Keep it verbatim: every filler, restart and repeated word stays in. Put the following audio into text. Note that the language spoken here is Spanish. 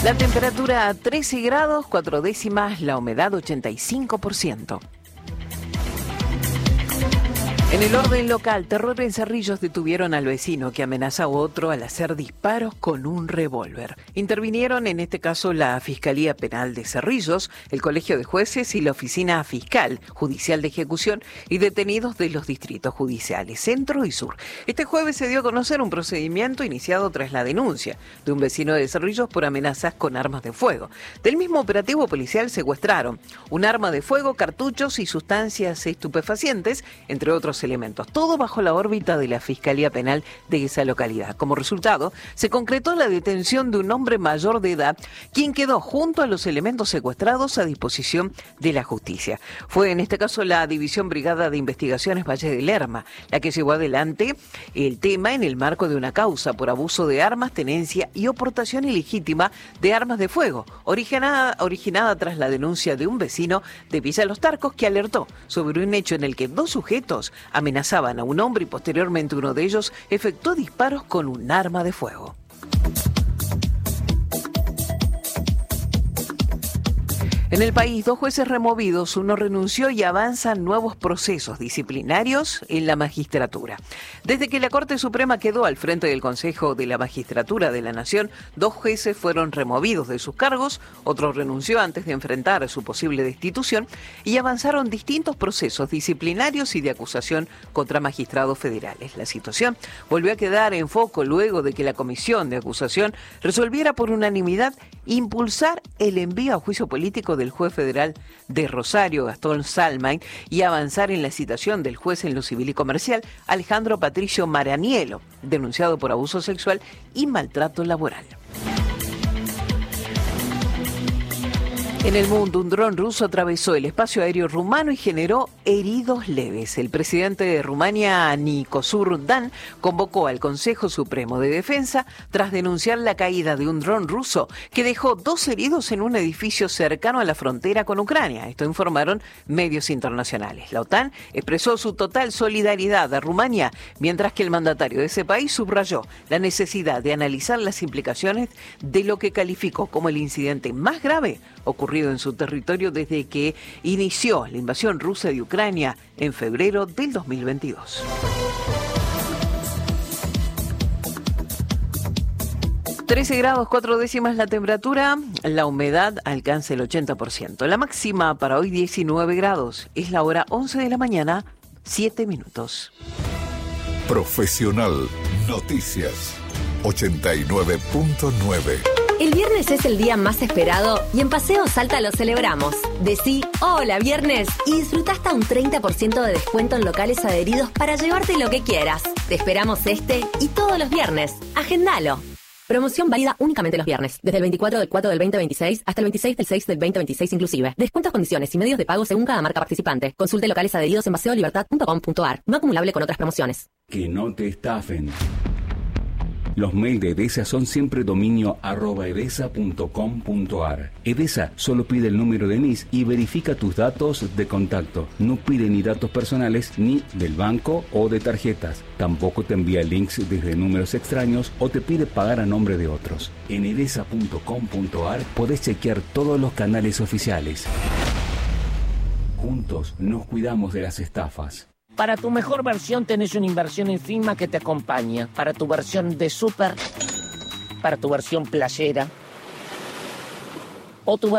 La temperatura a trece grados, cuatro décimas, la humedad ochenta y cinco por ciento. En el orden local, terror en Cerrillos, detuvieron al vecino que amenaza a otro al hacer disparos con un revólver. Intervinieron en este caso la Fiscalía Penal de Cerrillos, el Colegio de Jueces y la Oficina Fiscal Judicial de Ejecución y detenidos de los distritos judiciales Centro y Sur. Este jueves se dio a conocer un procedimiento iniciado tras la denuncia de un vecino de Cerrillos por amenazas con armas de fuego. Del mismo operativo policial secuestraron un arma de fuego, cartuchos y sustancias estupefacientes, entre otros elementos, todo bajo la órbita de la Fiscalía Penal de esa localidad. Como resultado, se concretó la detención de un hombre mayor de edad, quien quedó junto a los elementos secuestrados a disposición de la justicia. Fue en este caso la División Brigada de Investigaciones Valle de Lerma la que llevó adelante el tema en el marco de una causa por abuso de armas, tenencia y oportación ilegítima de armas de fuego, originada, originada tras la denuncia de un vecino de Villa Los Tarcos que alertó sobre un hecho en el que dos sujetos amenazaban a un hombre y posteriormente uno de ellos efectuó disparos con un arma de fuego. En el país, dos jueces removidos, uno renunció y avanzan nuevos procesos disciplinarios en la magistratura. Desde que la Corte Suprema quedó al frente del Consejo de la Magistratura de la Nación, dos jueces fueron removidos de sus cargos, otro renunció antes de enfrentar su posible destitución y avanzaron distintos procesos disciplinarios y de acusación contra magistrados federales. La situación volvió a quedar en foco luego de que la Comisión de Acusación resolviera por unanimidad impulsar el envío a juicio político del juez federal de Rosario, Gastón Salmain, y avanzar en la citación del juez en lo civil y comercial, Alejandro Patricio Maranielo, denunciado por abuso sexual y maltrato laboral. En el mundo, un dron ruso atravesó el espacio aéreo rumano y generó heridos leves. El presidente de Rumania, Nicosur Dan, convocó al Consejo Supremo de Defensa tras denunciar la caída de un dron ruso que dejó dos heridos en un edificio cercano a la frontera con Ucrania. Esto informaron medios internacionales. La OTAN expresó su total solidaridad a Rumania, mientras que el mandatario de ese país subrayó la necesidad de analizar las implicaciones de lo que calificó como el incidente más grave ocurrido en su territorio desde que inició la invasión rusa de Ucrania en febrero del dos mil veintidós. trece grados, cuatro décimas la temperatura, la humedad alcanza el ochenta por ciento. La máxima para hoy diecinueve grados, es la hora once de la mañana, siete minutos. Profesional Noticias ochenta y nueve punto nueve. El viernes es el día más esperado y en Paseo Salta lo celebramos. Decí hola viernes y disfruta hasta un treinta por ciento de descuento en locales adheridos para llevarte lo que quieras. Te esperamos este y todos los viernes. Agendalo. Promoción válida únicamente los viernes, desde el veinticuatro del cuatro del veinte veintiséis hasta el veintiséis del seis del veinte veintiséis inclusive. Descuentos, condiciones y medios de pago según cada marca participante. Consulte locales adheridos en paseo libertad punto com punto a r. No acumulable con otras promociones. Que no te estafen. Los mails de Edesa son siempre dominio arroba edesa punto com punto a r. Edesa solo pide el número de N I S y verifica tus datos de contacto. No pide ni datos personales ni del banco o de tarjetas. Tampoco te envía links desde números extraños o te pide pagar a nombre de otros. En edesa punto com punto a r podés chequear todos los canales oficiales. Juntos nos cuidamos de las estafas. Para tu mejor versión tenés una inversión en Sigma que te acompaña. Para tu versión de súper, para tu versión playera o tu